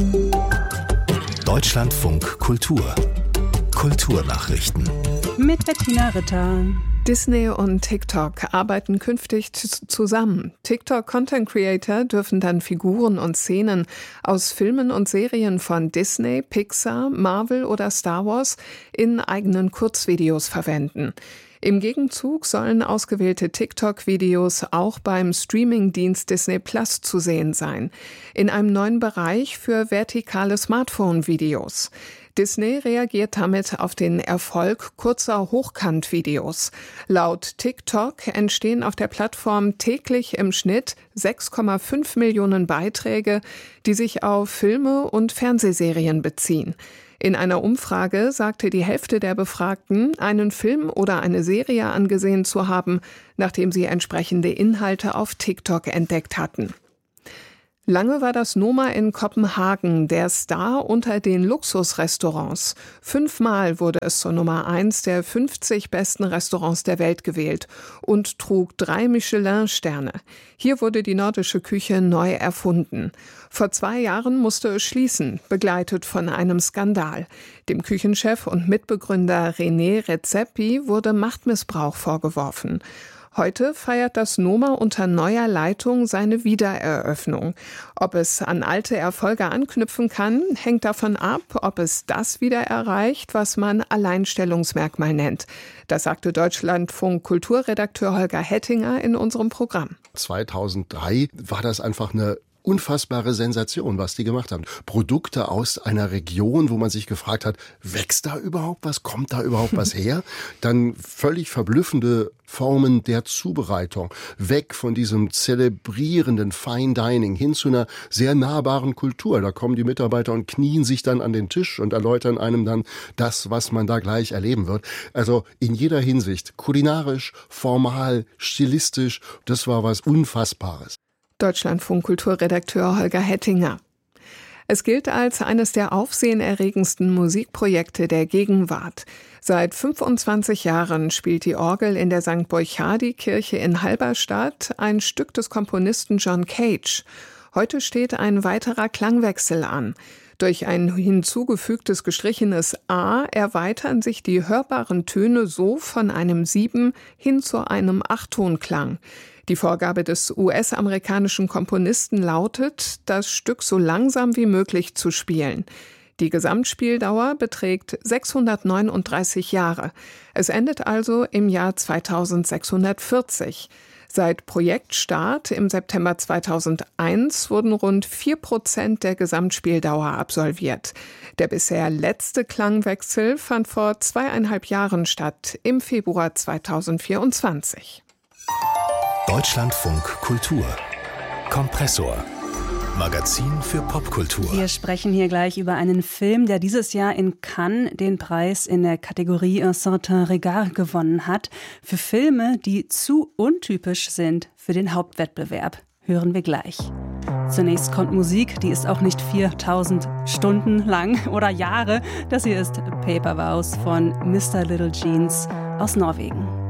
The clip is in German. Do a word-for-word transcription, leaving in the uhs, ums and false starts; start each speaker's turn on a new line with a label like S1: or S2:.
S1: Deutschlandfunk Kultur. Kulturnachrichten.
S2: Mit Bettina Ritter.
S3: Disney und TikTok arbeiten künftig zusammen. TikTok-Content-Creator dürfen dann Figuren und Szenen aus Filmen und Serien von Disney, Pixar, Marvel oder Star Wars in eigenen Kurzvideos verwenden. Im Gegenzug sollen ausgewählte TikTok-Videos auch beim Streaming-Dienst Disney Plus zu sehen sein. In einem neuen Bereich für vertikale Smartphone-Videos. Disney reagiert damit auf den Erfolg kurzer Hochkant-Videos. Laut TikTok entstehen auf der Plattform täglich im Schnitt sechs Komma fünf Millionen Beiträge, die sich auf Filme und Fernsehserien beziehen. In einer Umfrage sagte die Hälfte der Befragten, einen Film oder eine Serie angesehen zu haben, nachdem sie entsprechende Inhalte auf TikTok entdeckt hatten. Lange war das Noma in Kopenhagen der Star unter den Luxusrestaurants. Fünfmal wurde es zur Nummer eins der fünfzig besten Restaurants der Welt gewählt und trug drei Michelin-Sterne. Hier wurde die nordische Küche neu erfunden. Vor zwei Jahren musste es schließen, begleitet von einem Skandal. Dem Küchenchef und Mitbegründer René Redzepi wurde Machtmissbrauch vorgeworfen. Heute feiert das Noma unter neuer Leitung seine Wiedereröffnung. Ob es an alte Erfolge anknüpfen kann, hängt davon ab, ob es das wieder erreicht, was man Alleinstellungsmerkmal nennt. Das sagte Deutschlandfunk Kulturredakteur Holger Hettinger in unserem Programm.
S4: zweitausenddrei war das einfach eine unfassbare Sensation, was die gemacht haben. Produkte aus einer Region, wo man sich gefragt hat, wächst da überhaupt was? Kommt da überhaupt was her? Dann völlig verblüffende Formen der Zubereitung. Weg von diesem zelebrierenden Fine Dining hin zu einer sehr nahbaren Kultur. Da kommen die Mitarbeiter und knien sich dann an den Tisch und erläutern einem dann das, was man da gleich erleben wird. Also in jeder Hinsicht, kulinarisch, formal, stilistisch, das war was Unfassbares.
S3: Deutschlandfunk Kulturredakteur Holger Hettinger. Es gilt als eines der aufsehenerregendsten Musikprojekte der Gegenwart. Seit fünfundzwanzig Jahren spielt die Orgel in der Sankt Burchard-Kirche in Halberstadt ein Stück des Komponisten John Cage. Heute steht ein weiterer Klangwechsel an. Durch ein hinzugefügtes gestrichenes A erweitern sich die hörbaren Töne so von einem Sieben- hin zu einem Achttonklang. Die Vorgabe des U S-amerikanischen Komponisten lautet, das Stück so langsam wie möglich zu spielen. Die Gesamtspieldauer beträgt sechshundertneununddreißig Jahre. Es endet also im Jahr zweitausendsechshundertvierzig. Seit Projektstart im September zweitausendeins wurden rund vier Prozent der Gesamtspieldauer absolviert. Der bisher letzte Klangwechsel fand vor zweieinhalb Jahren statt, im Februar zweitausendvierundzwanzig.
S1: Deutschlandfunk Kultur. Kompressor. Magazin für Popkultur.
S2: Wir sprechen hier gleich über einen Film, der dieses Jahr in Cannes den Preis in der Kategorie Un certain regard gewonnen hat. Für Filme, die zu untypisch sind für den Hauptwettbewerb. Hören wir gleich. Zunächst kommt Musik, die ist auch nicht viertausend Stunden lang oder Jahre. Das hier ist Paper Vows von Mister Little Jeans aus Norwegen.